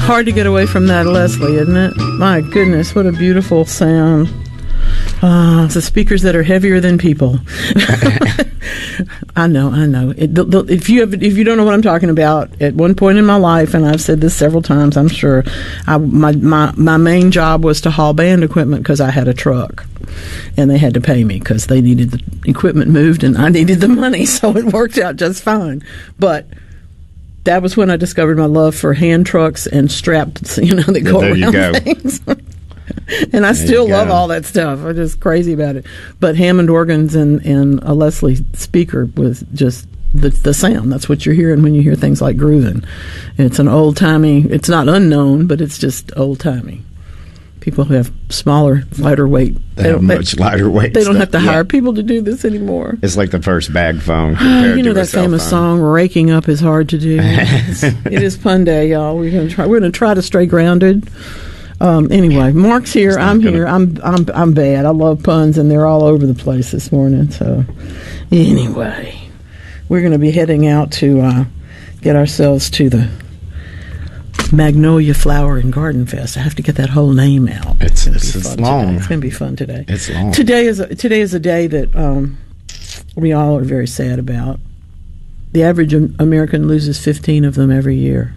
hard to get away from that, Leslie, isn't it? My goodness, what a beautiful sound. It's the speakers that are heavier than people. I know. If you don't know what I'm talking about, at one point in my life, and I've said this several times, I'm sure, my main job was to haul band equipment because I had a truck, and they had to pay me because they needed the equipment moved, and I needed the money, so it worked out just fine. But that was when I discovered my love for hand trucks and straps, that go around things. And I still love all that stuff. I'm just crazy about it. But Hammond organs and a Leslie speaker was just the sound. That's what you're hearing when you hear things like grooving. It's an old-timey, it's not unknown, but it's just old-timey. People who have smaller, lighter weight. They have much lighter weight. They don't have to hire people to do this anymore. It's like the first bag phone compared to that famous song, "Raking Up is Hard to Do." It is pun day, y'all. We're gonna try to stay grounded. Anyway, Mark's here. I'm here. I'm bad. I love puns, and they're all over the place this morning. So, anyway, we're going to be heading out to get ourselves to the Magnolia Flower and Garden Fest. I have to get that whole name out. It's long. Today. It's going to be fun today. It's long. Today is a day that we all are very sad about. The average American loses 15 of them every year.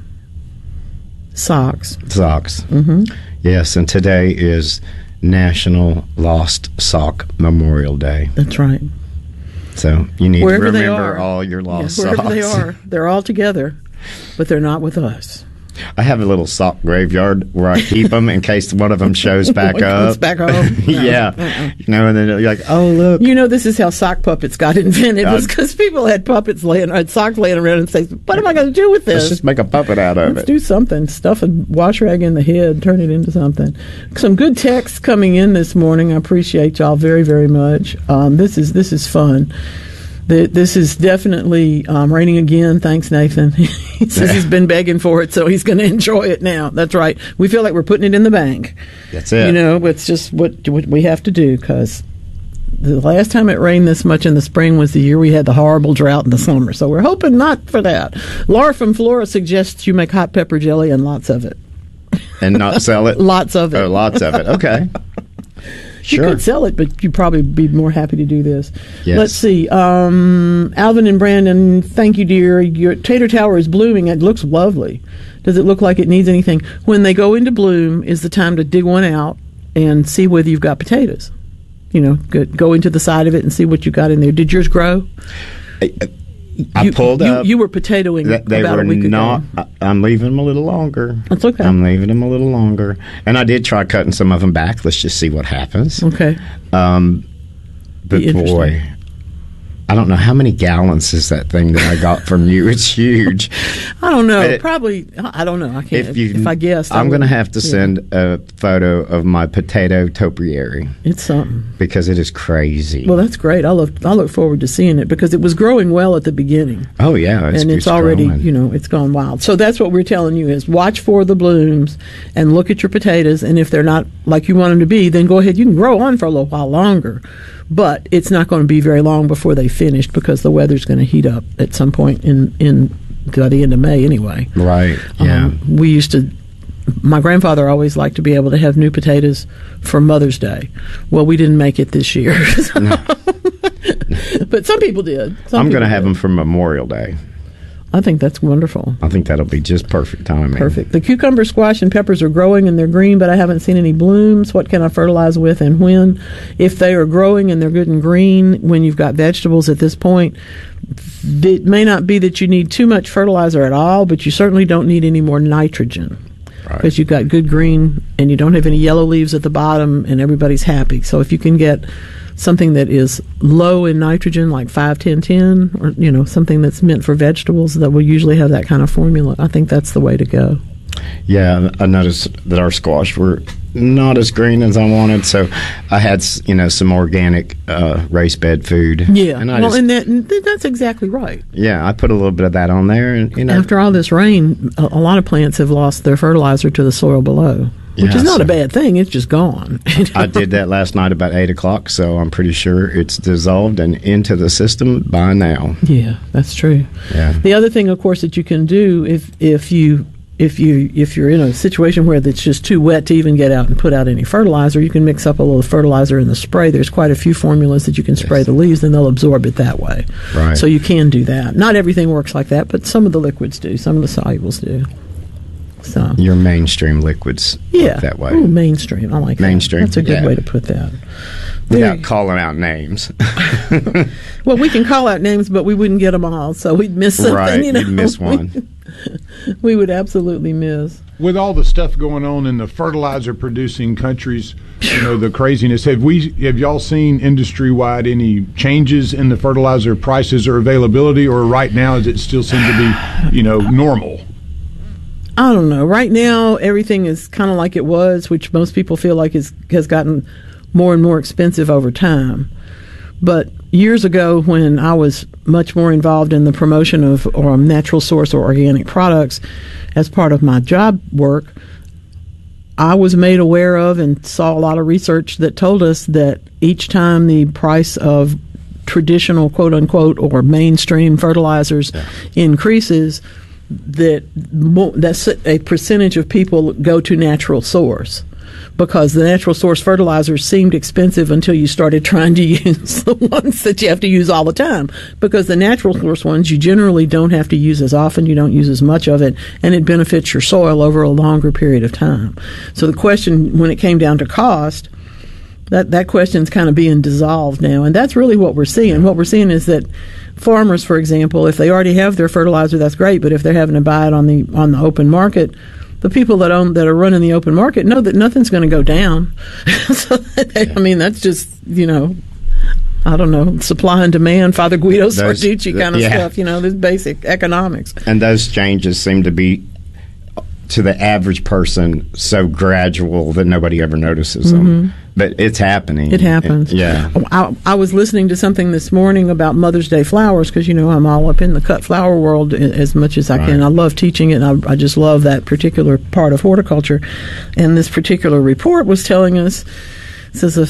Socks. Mm-hmm. Yes, and today is National Lost Sock Memorial Day. That's right. So you need wherever to remember all your lost socks. Wherever they are. They're all together, but they're not with us. I have a little sock graveyard where I keep them in case one of them shows back up. Comes back home. No. Yeah. And then you're like, oh, look. This is how sock puppets got invented. It was because people had socks laying around and say, what am I going to do with this? Let's just make a puppet out of it. Let's do something. Stuff a wash rag in the head, turn it into something. Some good texts coming in this morning. I appreciate y'all very, very much. This is fun. This is definitely raining again. Thanks, Nathan. He says he's been begging for it, so he's going to enjoy it now. That's right. We feel like we're putting it in the bank. That's it. It's just what we have to do, because the last time it rained this much in the spring was the year we had the horrible drought in the summer. So we're hoping not for that. Laura from Flora suggests you make hot pepper jelly and lots of it. And not sell it? Lots of it. Oh, lots of it. Okay. Sure. You could sell it, but you'd probably be more happy to do this. Yes. Let's see. Alvin and Brandon, thank you, dear. Your tater tower is blooming. It looks lovely. Does it look like it needs anything? When they go into bloom is the time to dig one out and see whether you've got potatoes. Go into the side of it and see what you got in there. Did yours grow? I pulled up. You were potatoing they about were a week not, ago. I'm leaving them a little longer. That's okay. I'm leaving them a little longer. And I did try cutting some of them back. Let's just see what happens. Okay. But boy, I don't know how many gallons is that thing that I got from you. It's huge. I don't know. Probably, I don't know. I can't. If I guessed, I'm going to have to send a photo of my potato topiary. It's something. Because it is crazy. Well, that's great. I look forward to seeing it, because it was growing well at the beginning. Oh, yeah. It's already, it's gone wild. So that's what we're telling you is watch for the blooms and look at your potatoes. And if they're not like you want them to be, then go ahead. You can grow on for a little while longer. But it's not going to be very long before they finish, because the weather's going to heat up at some point by the end of May anyway. Right, yeah. My grandfather always liked to be able to have new potatoes for Mother's Day. Well, we didn't make it this year. No. But some people did. I'm going to have them for Memorial Day. I think that's wonderful. I think that'll be just perfect timing. Perfect. The cucumber, squash, and peppers are growing and they're green, but I haven't seen any blooms. What can I fertilize with and when? If they are growing and they're good and green, when you've got vegetables at this point, it may not be that you need too much fertilizer at all, but you certainly don't need any more nitrogen. Because you've got good green and you don't have any yellow leaves at the bottom and everybody's happy. So if you can get something that is low in nitrogen, like 5-10-10, or something that's meant for vegetables that will usually have that kind of formula, I think that's the way to go. Yeah, I noticed that our squash were not as green as I wanted, so I had some organic raised bed food. Yeah, and that's exactly right. Yeah, I put a little bit of that on there, and after all this rain, a lot of plants have lost their fertilizer to the soil below. Which is not a bad thing. It's just gone. I did that last night about 8 o'clock, so I'm pretty sure it's dissolved and into the system by now. Yeah, that's true. Yeah. The other thing, of course, that you can do if you if you're in a situation where it's just too wet to even get out and put out any fertilizer, you can mix up a little fertilizer in the spray. There's quite a few formulas that you can spray the leaves, and they'll absorb it that way. Right. So you can do that. Not everything works like that, but some of the liquids do. Some of the solubles do. So your mainstream liquids work that way. Ooh, mainstream. I like mainstream. That. That's a good way to put that. Without calling out names. Well, we can call out names, but we wouldn't get them all, so we'd miss something. Right, you'd miss one. We would absolutely miss. With all the stuff going on in the fertilizer-producing countries, the craziness, have y'all seen industry-wide any changes in the fertilizer prices or availability, or right now does it still seem to be, normal? I don't know. Right now, everything is kind of like it was, which most people feel like has gotten more and more expensive over time. But years ago, when I was much more involved in the promotion of natural source or organic products as part of my job work, I was made aware of and saw a lot of research that told us that each time the price of traditional, quote-unquote, or mainstream fertilizers increases, that's a percentage of people go to natural source, because the natural source fertilizers seemed expensive until you started trying to use the ones that you have to use all the time, because the natural source ones you generally don't have to use as often, you don't use as much of it, and it benefits your soil over a longer period of time. So the question, when it came down to cost, that question's kind of being dissolved now, and that's really what we're seeing. What we're seeing is that farmers, for example, if they already have their fertilizer, that's great, but if they're having to buy it on the open market, the people that are running the open market know that nothing's going to go down. So that's just I don't know, supply and demand, Father Guido Sarducci kind of stuff. This basic economics. And those changes seem to be, to the average person, so gradual that nobody ever notices them. But it's happening. It happens. I was listening to something this morning about Mother's Day flowers, because I'm all up in the cut flower world as much as I can. I love teaching it, and I just love that particular part of horticulture. And this particular report was telling us, it says